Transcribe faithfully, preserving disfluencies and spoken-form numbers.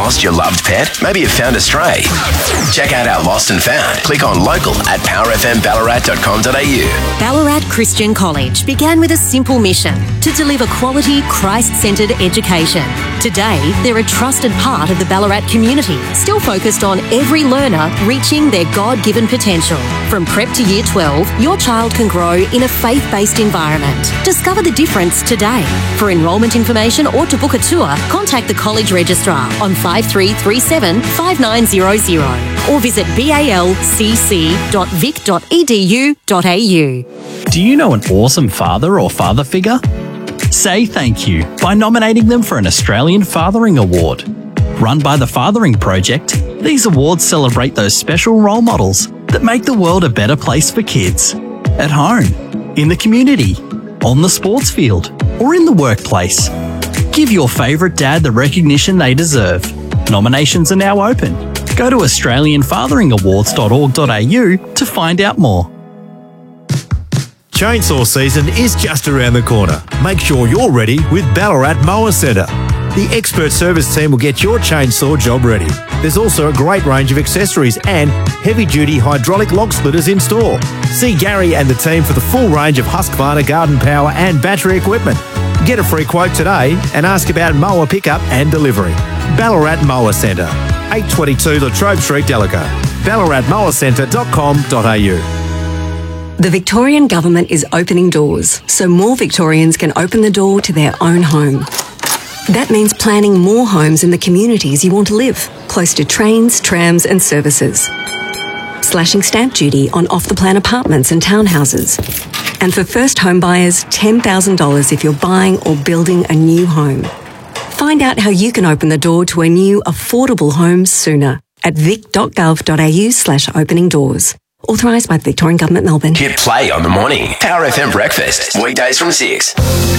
Lost your loved pet? Maybe you've found a stray? Check out our Lost and Found. Click on local at power f m ballarat dot com dot a u. Ballarat Christian College began with a simple mission: to deliver quality, Christ-centred education. Today, they're a trusted part of the Ballarat community, still focused on every learner reaching their God-given potential. From prep to year twelve, your child can grow in a faith-based environment. Discover the difference today. For enrolment information or to book a tour, contact the College Registrar on five three three seven, five nine zero zero or visit balcc dot vic dot e d u dot a u. Do you know an awesome father or father figure? Say thank you by nominating them for an Australian Fathering Award. Run by the Fathering Project, these awards celebrate those special role models that make the world a better place for kids. At home, in the community, on the sports field, or in the workplace. Give your favourite dad the recognition they deserve. Nominations are now open. Go to australian fathering awards dot org dot a u to find out more. Chainsaw season is just around the corner. Make sure you're ready with Ballarat Mower Centre. The expert service team will get your chainsaw job ready. There's also a great range of accessories and heavy-duty hydraulic log splitters in store. See Gary and the team for the full range of Husqvarna garden power and battery equipment. Get a free quote today and ask about mower pickup and delivery. Ballarat Mower Centre, eight twenty-two Latrobe Street, Delago. ballarat mower centre dot com dot a u. The Victorian Government is opening doors so more Victorians can open the door to their own home. That means planning more homes in the communities you want to live, close to trains, trams and services. Slashing stamp duty on off-the-plan apartments and townhouses. And for first home buyers, ten thousand dollars if you're buying or building a new home. Find out how you can open the door to a new affordable home sooner at vic dot gov dot a u slash opening doors. Authorised by the Victorian Government, Melbourne. Hit play on the morning. Power F M Breakfast. Weekdays from six.